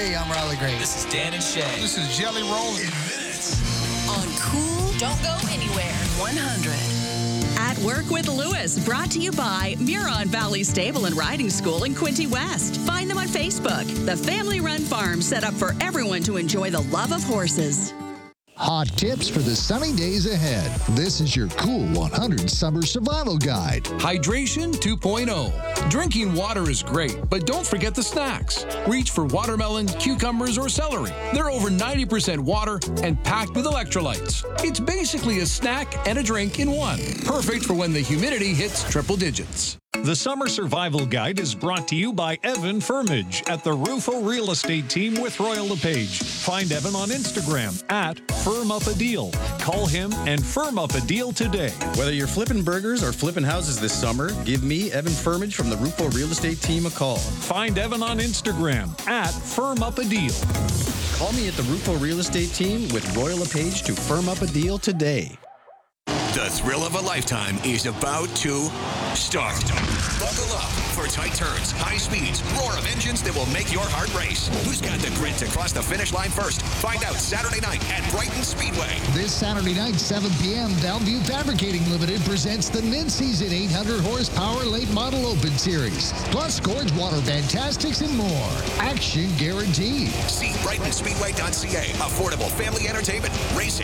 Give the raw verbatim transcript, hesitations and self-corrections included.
Hey, I'm Riley Green. This is Dan and Shay. This is Jelly Roll. In minutes. On Cool, don't go anywhere. one hundred. At Work with Lewis, brought to you by Muron Valley Stable and Riding School in Quinty West. Find them on Facebook. The family-run farm set up for everyone to enjoy the love of horses. Hot tips for the sunny days ahead. This is your Cool one hundred Summer Survival Guide. Hydration two point oh. Drinking water is great, but don't forget the snacks. Reach for watermelon, cucumbers, or celery. They're over ninety percent water and packed with electrolytes. It's basically a snack and a drink in one. Perfect for when the humidity hits triple digits. The Summer Survival Guide is brought to you by Evan Firmage at the Rufo Real Estate Team with Royal LePage. Find Evan on Instagram at Firm Up a Deal. Call him and firm up a deal today. Whether you're flipping burgers or flipping houses this summer, give me, Evan Firmage from the Rufo Real Estate Team, a call. Find Evan on Instagram at Firm Up a Deal. Call me at the Rufo Real Estate Team with Royal LePage to firm up a deal today. The thrill of a lifetime is about to start. Buckle up for tight turns, high speeds, roar of engines that will make your heart race. Who's got the grit to cross the finish line first? Find out Saturday night at Brighton Speedway. This Saturday night, seven p.m., Bellevue Fabricating Limited presents the mid-season eight hundred horsepower late model open series. Plus, Gorge Water Fantastics and more. Action guaranteed. See Brighton Speedway dot c a. Affordable family entertainment. Racing